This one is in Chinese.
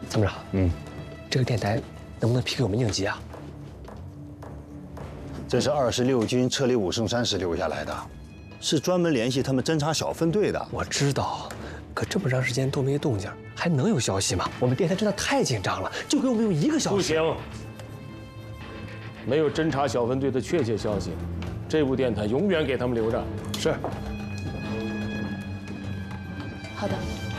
参谋长，这个电台能不能批给我们应急啊？ 这是26军撤离武圣山时留下来的，是专门联系他们侦察小分队的。 我知道，可这么长时间都没动静，还能有消息吗？我们电台真的太紧张了，就给我们有1个小时。 不行，没有侦察小分队的确切消息，这部电台永远给他们留着。是。 好的。